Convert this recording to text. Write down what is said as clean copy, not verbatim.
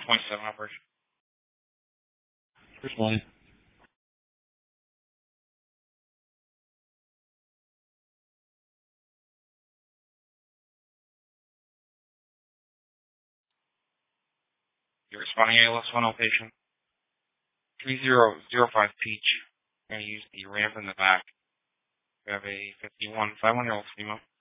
27 operation. First one. You're responding ALS-1 patient. 3005 Peach. I'm going to use the ramp in the back. We have a 51 5-1-year-old female.